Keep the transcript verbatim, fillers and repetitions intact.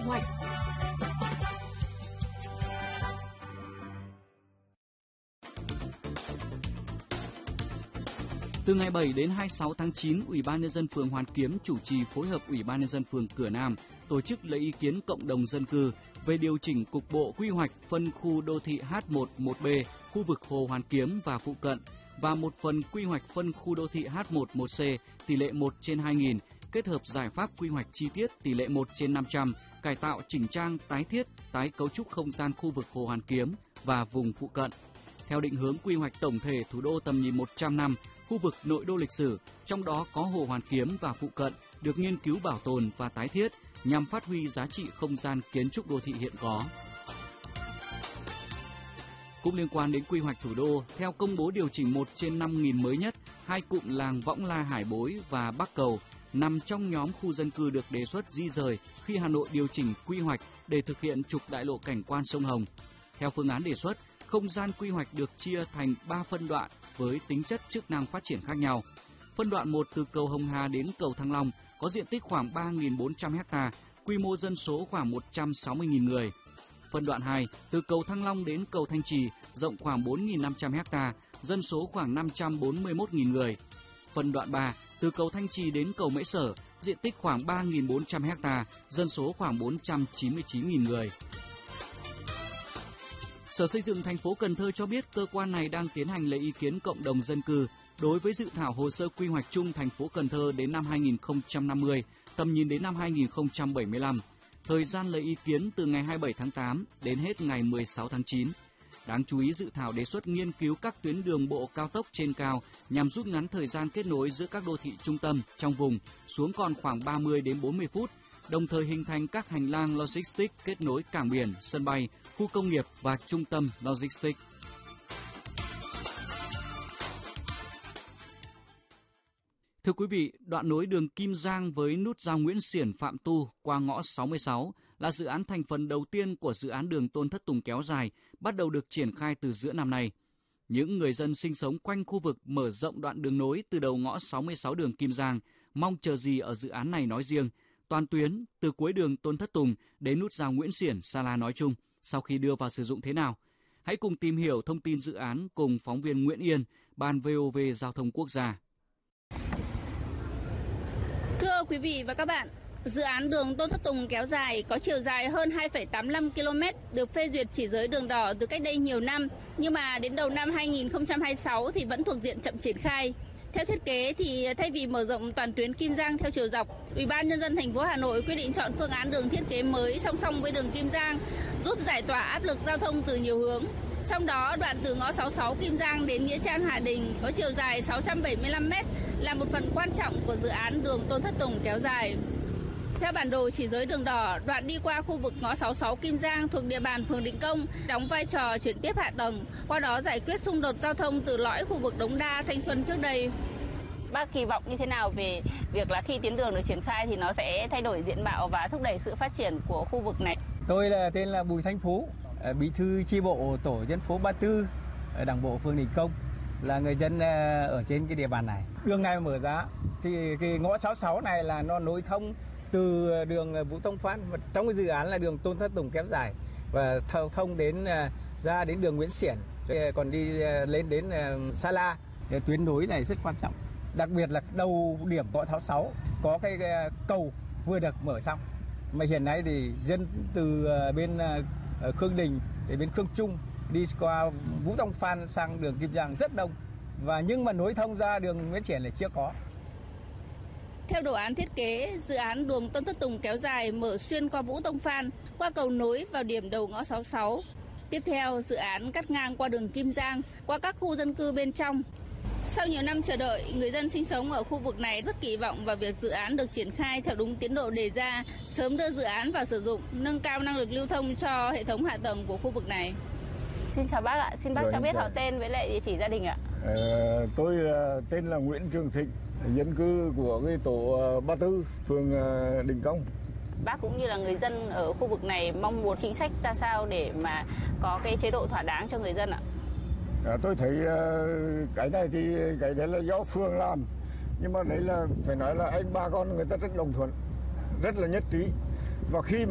hoạch. Từ ngày bảy đến hai mươi sáu tháng chín, Ủy ban nhân dân phường Hoàn Kiếm chủ trì phối hợp Ủy ban nhân dân phường Cửa Nam tổ chức lấy ý kiến cộng đồng dân cư về điều chỉnh cục bộ quy hoạch phân khu đô thị H một một B khu vực Hồ Hoàn Kiếm và phụ cận và một phần quy hoạch phân khu đô thị H một một C tỷ lệ một trên hai nghìn, kết hợp giải pháp quy hoạch chi tiết tỷ lệ một trên năm trăm, cải tạo chỉnh trang, tái thiết, tái cấu trúc không gian khu vực Hồ Hoàn Kiếm và vùng phụ cận. Theo định hướng quy hoạch tổng thể thủ đô tầm nhìn một trăm năm, khu vực nội đô lịch sử, trong đó có Hồ Hoàn Kiếm và phụ cận, được nghiên cứu bảo tồn và tái thiết nhằm phát huy giá trị không gian kiến trúc đô thị hiện có. Cũng liên quan đến quy hoạch thủ đô, theo công bố điều chỉnh một trên năm nghìn mới nhất, hai cụm làng Võng La Hải Bối và Bắc Cầu nằm trong nhóm khu dân cư được đề xuất di rời khi Hà Nội điều chỉnh quy hoạch để thực hiện trục đại lộ cảnh quan sông Hồng. Theo phương án đề xuất, không gian quy hoạch được chia thành ba phân đoạn với tính chất chức năng phát triển khác nhau. Phân đoạn một từ cầu Hồng Hà đến cầu Thăng Long có diện tích khoảng ba nghìn bốn trăm ha, quy mô dân số khoảng một trăm sáu mươi nghìn người. Phân đoạn hai từ cầu Thăng Long đến cầu Thanh Trì rộng khoảng bốn nghìn năm trăm ha, dân số khoảng năm trăm bốn mươi mốt nghìn người. Phân đoạn ba từ cầu Thanh Trì đến cầu Mễ Sở, diện tích khoảng ba nghìn bốn trăm ha, dân số khoảng bốn trăm chín mươi chín nghìn người. Sở Xây dựng thành phố Cần Thơ cho biết cơ quan này đang tiến hành lấy ý kiến cộng đồng dân cư đối với dự thảo hồ sơ quy hoạch chung thành phố Cần Thơ đến năm hai nghìn không trăm năm mươi, tầm nhìn đến năm hai nghìn không trăm bảy mươi lăm. Thời gian lấy ý kiến từ ngày hai mươi bảy tháng tám đến hết ngày mười sáu tháng chín. Đáng chú ý, dự thảo đề xuất nghiên cứu các tuyến đường bộ cao tốc trên cao nhằm rút ngắn thời gian kết nối giữa các đô thị trung tâm trong vùng xuống còn khoảng ba mươi đến bốn mươi phút, đồng thời hình thành các hành lang logistics kết nối cảng biển, sân bay, khu công nghiệp và trung tâm logistics. Thưa quý vị, đoạn nối đường Kim Giang với nút giao Nguyễn Xiển Phạm Tu qua ngõ sáu mươi sáu là dự án thành phần đầu tiên của dự án đường Tôn Thất Tùng kéo dài, bắt đầu được triển khai từ giữa năm nay. Những người dân sinh sống quanh khu vực mở rộng đoạn đường nối từ đầu ngõ sáu mươi sáu đường Kim Giang mong chờ gì ở dự án này nói riêng, toàn tuyến từ cuối đường Tôn Thất Tùng đến nút giao Nguyễn Xiển Sa La nói chung sau khi đưa vào sử dụng thế nào? Hãy cùng tìm hiểu thông tin dự án cùng phóng viên Nguyễn Yên, Ban vê o vê Giao thông Quốc gia. Thưa quý vị và các bạn, dự án đường Tôn Thất Tùng kéo dài có chiều dài hơn hai phẩy tám mươi lăm ki lô mét được phê duyệt chỉ giới đường đỏ từ cách đây nhiều năm, nhưng mà đến đầu năm hai nghìn không trăm hai mươi sáu thì vẫn thuộc diện chậm triển khai. Theo thiết kế thì thay vì mở rộng toàn tuyến Kim Giang theo chiều dọc, Ủy ban nhân dân thành phố Hà Nội quyết định chọn phương án đường thiết kế mới song song với đường Kim Giang, giúp giải tỏa áp lực giao thông từ nhiều hướng. Trong đó, đoạn từ ngõ sáu mươi sáu Kim Giang đến Nghĩa Trang Hà Đình có chiều dài sáu trăm bảy mươi lăm mét là một phần quan trọng của dự án đường Tôn Thất Tùng kéo dài. Theo bản đồ chỉ giới đường đỏ, đoạn đi qua khu vực ngõ sáu mươi sáu Kim Giang thuộc địa bàn phường Định Công đóng vai trò chuyển tiếp hạ tầng, qua đó giải quyết xung đột giao thông từ lõi khu vực Đống Đa, Thanh Xuân trước đây. Bác kỳ vọng như thế nào về việc là khi tuyến đường được triển khai thì nó sẽ thay đổi diện mạo và thúc đẩy sự phát triển của khu vực này? Tôi là tên là Bùi Thanh Phú, bí thư chi bộ tổ dân phố ba mươi tư ở Đảng bộ phường Định Công, là người dân ở trên cái địa bàn này. Đường này mở ra thì cái ngõ sáu mươi sáu này là nó nối thông từ đường Vũ Tông Phan, trong cái dự án là đường Tôn Thất Tùng kéo dài và thông đến ra đến đường Nguyễn Xiển, còn đi lên đến Sa La. Tuyến nối này rất quan trọng, đặc biệt là đầu điểm ngõ sáu mươi sáu có cái cầu vừa được mở xong, mà hiện nay thì dân từ bên Khương Đình đến bên Khương Trung đi qua Vũ Tông Phan sang đường Kim Giang rất đông, và nhưng mà nối thông ra đường Nguyễn Xiển là chưa có. Theo đồ án thiết kế, dự án đường Tôn Thất Tùng kéo dài mở xuyên qua Vũ Tông Phan, qua cầu nối vào điểm đầu ngõ sáu mươi sáu. Tiếp theo, dự án cắt ngang qua đường Kim Giang, qua các khu dân cư bên trong. Sau nhiều năm chờ đợi, người dân sinh sống ở khu vực này rất kỳ vọng vào việc dự án được triển khai theo đúng tiến độ đề ra, sớm đưa dự án vào sử dụng, nâng cao năng lực lưu thông cho hệ thống hạ tầng của khu vực này. Xin chào bác ạ, xin bác Rồi, cho biết rồi. họ tên với lại địa chỉ gia đình ạ. Ờ, tôi uh, tên là Nguyễn Trường Thịnh, dân cư của cái tổ uh, ba mươi tư, phường uh, Định Công. Bác cũng như là người dân ở khu vực này mong muốn chính sách ra sao để mà có cái chế độ thỏa đáng cho người dân ạ? À, tôi thấy uh, cái này thì cái đấy là do phường làm, nhưng mà đấy là phải nói là anh bà con người ta rất đồng thuận, rất là nhất trí, và khi